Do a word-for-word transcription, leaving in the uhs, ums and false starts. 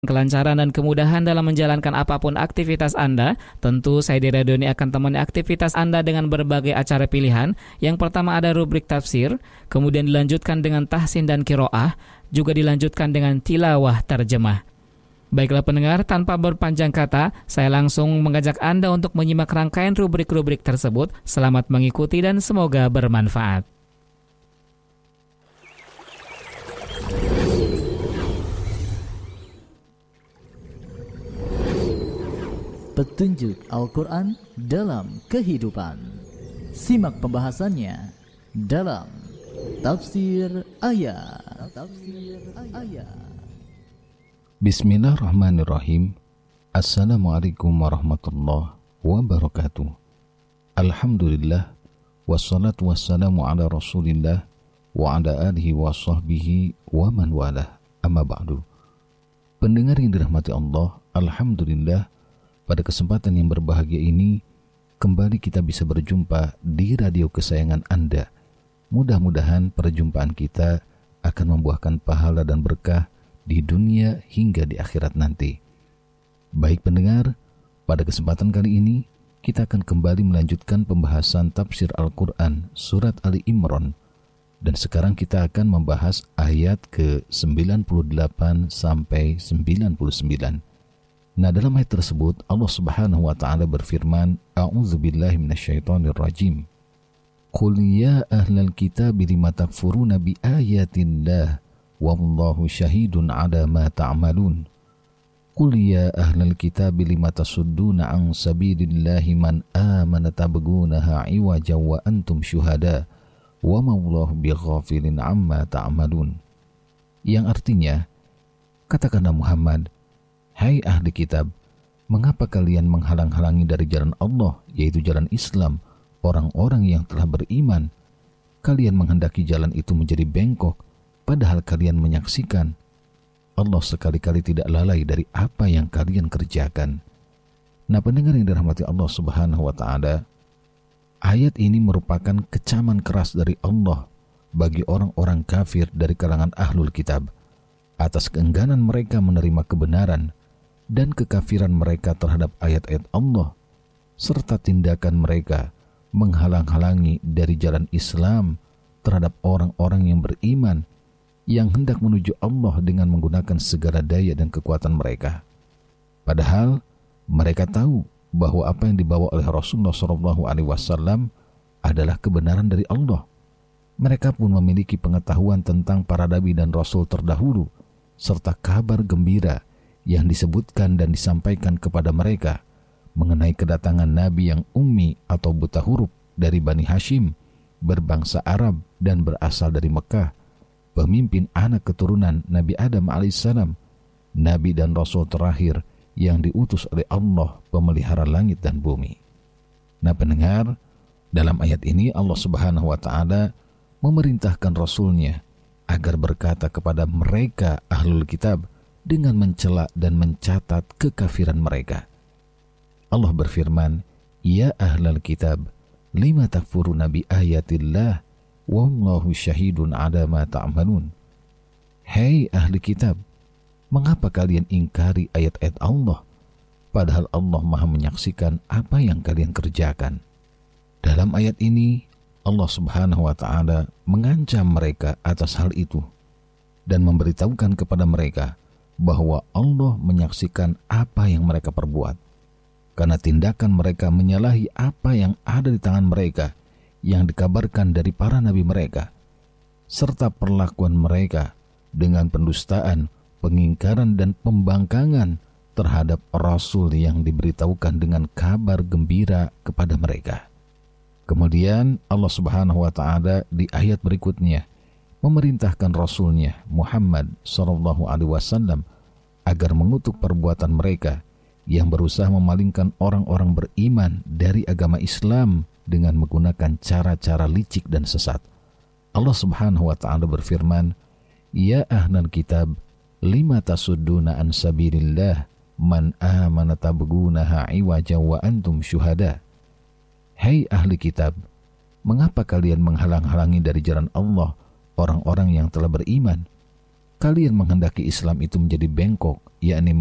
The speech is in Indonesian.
kelancaran dan kemudahan dalam menjalankan apapun aktivitas Anda. Tentu saya di Radio ini akan temani aktivitas Anda dengan berbagai acara pilihan. Yang pertama ada rubrik tafsir, kemudian dilanjutkan dengan tahsin dan kiroah, juga dilanjutkan dengan tilawah terjemah. Baiklah pendengar, tanpa berpanjang kata, saya langsung mengajak Anda untuk menyimak rangkaian rubrik-rubrik tersebut. Selamat mengikuti dan semoga bermanfaat. Petunjuk Al-Quran dalam kehidupan. Simak pembahasannya dalam Tafsir Ayat. Tafsir Ayat. Bismillahirrahmanirrahim. Assalamualaikum warahmatullahi wabarakatuh. Alhamdulillah, wassalatu wassalamu ala rasulillah wa ala alihi wa sahbihi wa man walah. Amma ba'du. Pendengar yang dirahmati Allah, Alhamdulillah, pada kesempatan yang berbahagia ini, kembali kita bisa berjumpa di radio kesayangan Anda. Mudah-mudahan perjumpaan kita akan membuahkan pahala dan berkah di dunia hingga di akhirat nanti. Baik pendengar, pada kesempatan kali ini, kita akan kembali melanjutkan pembahasan tafsir Al-Quran Surat Ali Imran. Dan sekarang kita akan membahas ayat ke sembilan puluh delapan sampai sembilan puluh sembilan. Nah, dalam ayat tersebut Allah Subhanahu wa taala berfirman, A'udzubillahi minasyaitonir rajim. Qul ya ahlal kitab lima takfuruna bi ayatillah wallahu syahidun 'ala ma ta'malun. Qul ya ahlal kitab lima tasudduna an sabilillahi man amana tabghunaha 'iwaja wa antum syuhada wa mawallahu bighafilin 'amma ta'malun. Yang artinya, katakanlah Muhammad, hai ahli kitab, mengapa kalian menghalang-halangi dari jalan Allah, yaitu jalan Islam, orang-orang yang telah beriman? Kalian menghendaki jalan itu menjadi bengkok, padahal kalian menyaksikan Allah sekali-kali tidak lalai dari apa yang kalian kerjakan. Nah, pendengar yang dirahmati Allah Subhanahu wa taala, ayat ini merupakan kecaman keras dari Allah bagi orang-orang kafir dari kalangan ahlul kitab atas keengganan mereka menerima kebenaran dan kekafiran mereka terhadap ayat-ayat Allah, serta tindakan mereka menghalang-halangi dari jalan Islam terhadap orang-orang yang beriman yang hendak menuju Allah dengan menggunakan segala daya dan kekuatan mereka. Padahal mereka tahu bahwa apa yang dibawa oleh Rasulullah shallallahu alaihi wasallam adalah kebenaran dari Allah. Mereka pun memiliki pengetahuan tentang para nabi dan rasul terdahulu, serta kabar gembira yang disebutkan dan disampaikan kepada mereka mengenai kedatangan Nabi yang ummi atau buta huruf dari Bani Hashim, berbangsa Arab dan berasal dari Mekah, pemimpin anak keturunan Nabi Adam alaihissalam, Nabi dan Rasul terakhir yang diutus oleh Allah, pemelihara langit dan bumi. Nah pendengar, dalam ayat ini Allah Subhanahu wa taala memerintahkan Rasulnya agar berkata kepada mereka ahlul kitab dengan mencela dan mencatat kekafiran mereka. Allah berfirman, ya ahlal kitab, lima takfuruna bi ayatillah wallahu syahidun 'ala ma ta'malun. Hei ahli kitab, mengapa kalian ingkari ayat-ayat Allah, padahal Allah Maha menyaksikan apa yang kalian kerjakan. Dalam ayat ini Allah Subhanahu wa taala mengancam mereka atas hal itu dan memberitahukan kepada mereka bahwa Allah menyaksikan apa yang mereka perbuat, karena tindakan mereka menyalahi apa yang ada di tangan mereka yang dikabarkan dari para nabi mereka, serta perlakuan mereka dengan pendustaan, pengingkaran dan pembangkangan terhadap Rasul yang diberitahukan dengan kabar gembira kepada mereka. Kemudian Allah Subhanahu wa taala di ayat berikutnya memerintahkan Rasulnya Muhammad sallallahu alaihi wasallam agar mengutuk perbuatan mereka yang berusaha memalingkan orang-orang beriman dari agama Islam dengan menggunakan cara-cara licik dan sesat. Allah Subhanahu wa taala berfirman, ya ahlal kitab, lima tasudduna an sabilillah man amana tabghunaha 'iwaja wa antum syuhada. Hai ahli kitab, mengapa kalian menghalang-halangi dari jalan Allah orang-orang yang telah beriman, kalian menghendaki Islam itu menjadi bengkok, yakni